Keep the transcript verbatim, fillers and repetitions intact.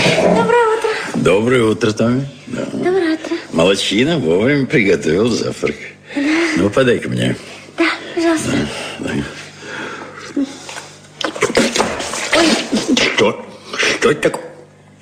Доброе утро. Доброе утро, Томми. Да. Доброе утро. Молодчина, вовремя приготовил завтрак. Да. Ну, подай-ка мне. Да, пожалуйста. Да, да. Ой. Что? Что это такое?